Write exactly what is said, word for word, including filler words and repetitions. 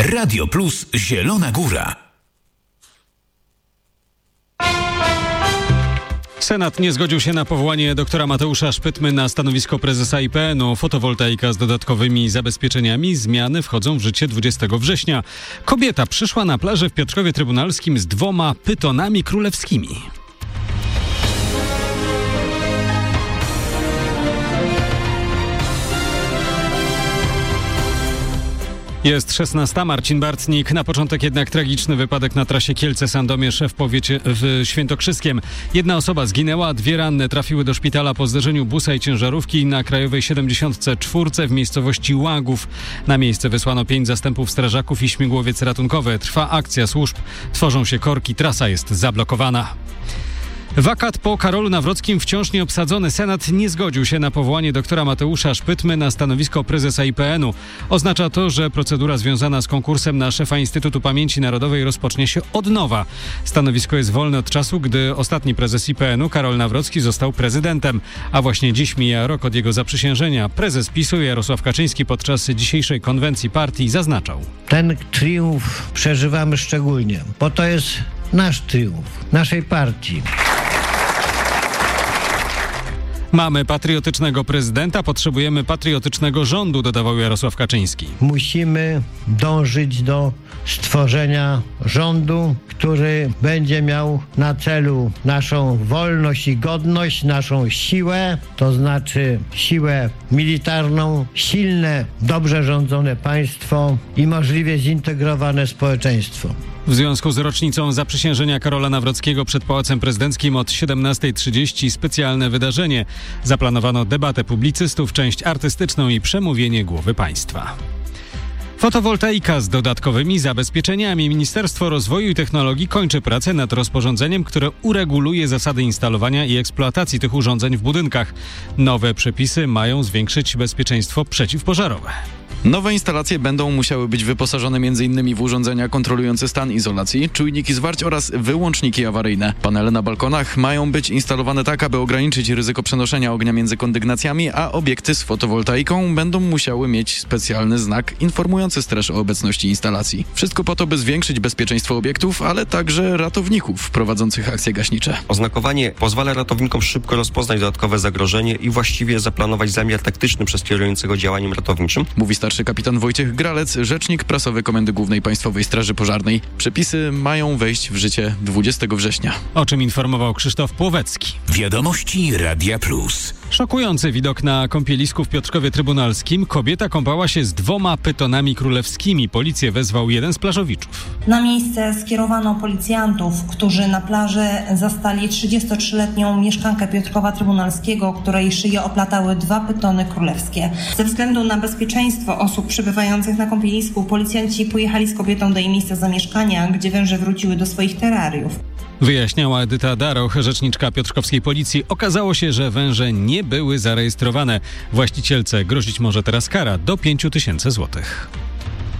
Radio Plus Zielona Góra. Senat nie zgodził się na powołanie doktora Mateusza Szpytmy na stanowisko prezesa I P N-u. Fotowoltaika z dodatkowymi zabezpieczeniami. Zmiany wchodzą w życie dwudziestego września. Kobieta przyszła na plażę w Piotrkowie Trybunalskim z dwoma pytonami królewskimi. Jest szesnasta. Marcin Bartnik. Na początek jednak tragiczny wypadek na trasie Kielce-Sandomierz w powiecie w Świętokrzyskiem. Jedna osoba zginęła, dwie ranne trafiły do szpitala po zderzeniu busa i ciężarówki na Krajowej siedemdziesiąt cztery w miejscowości Łagów. Na miejsce wysłano pięć zastępów strażaków i śmigłowiec ratunkowy. Trwa akcja służb. Tworzą się korki, trasa jest zablokowana. Wakat po Karolu Nawrockim wciąż nie obsadzony. Senat nie zgodził się na powołanie doktora Mateusza Szpytmy na stanowisko prezesa I P N-u. Oznacza to, że procedura związana z konkursem na szefa Instytutu Pamięci Narodowej rozpocznie się od nowa. Stanowisko jest wolne od czasu, gdy ostatni prezes I P N-u, Karol Nawrocki, został prezydentem. A właśnie dziś mija rok od jego zaprzysiężenia. Prezes PiS-u Jarosław Kaczyński podczas dzisiejszej konwencji partii zaznaczał: ten triumf przeżywamy szczególnie, bo to jest nasz triumf, naszej partii. Mamy patriotycznego prezydenta, potrzebujemy patriotycznego rządu, dodawał Jarosław Kaczyński. Musimy dążyć do stworzenia rządu, który będzie miał na celu naszą wolność i godność, naszą siłę, to znaczy siłę militarną, silne, dobrze rządzone państwo i możliwie zintegrowane społeczeństwo. W związku z rocznicą zaprzysiężenia Karola Nawrockiego przed Pałacem Prezydenckim od siedemnasta trzydzieści specjalne wydarzenie. Zaplanowano debatę publicystów, część artystyczną i przemówienie głowy państwa. Fotowoltaika z dodatkowymi zabezpieczeniami. Ministerstwo Rozwoju i Technologii kończy pracę nad rozporządzeniem, które ureguluje zasady instalowania i eksploatacji tych urządzeń w budynkach. Nowe przepisy mają zwiększyć bezpieczeństwo przeciwpożarowe. Nowe instalacje będą musiały być wyposażone między innymi w urządzenia kontrolujące stan izolacji, czujniki zwarć oraz wyłączniki awaryjne. Panele na balkonach mają być instalowane tak, aby ograniczyć ryzyko przenoszenia ognia między kondygnacjami, a obiekty z fotowoltaiką będą musiały mieć specjalny znak informujący straż o obecności instalacji. Wszystko po to, by zwiększyć bezpieczeństwo obiektów, ale także ratowników prowadzących akcje gaśnicze. Oznakowanie pozwala ratownikom szybko rozpoznać dodatkowe zagrożenie i właściwie zaplanować zamiar taktyczny przez kierującego działaniem ratowniczym, mówi starszy kapitan Wojciech Gralec, rzecznik prasowy Komendy Głównej Państwowej Straży Pożarnej. Przepisy mają wejść w życie dwudziestego września. O czym informował Krzysztof Płowecki. Wiadomości Radia Plus. Szokujący widok na kąpielisku w Piotrkowie Trybunalskim. Kobieta kąpała się z dwoma pytonami królewskimi. Policję wezwał jeden z plażowiczów. Na miejsce skierowano policjantów, którzy na plaży zastali trzydziestotrzyletnią mieszkankę Piotrkowa Trybunalskiego, której szyję oplatały dwa pytony królewskie. Ze względu na bezpieczeństwo osób przebywających na kąpielisku policjanci pojechali z kobietą do jej miejsca zamieszkania, gdzie węże wróciły do swoich terrariów. Wyjaśniała Edyta Daroch, rzeczniczka piotrkowskiej policji. Okazało się, że węże nie były zarejestrowane. Właścicielce grozić może teraz kara do pięciu tysięcy złotych.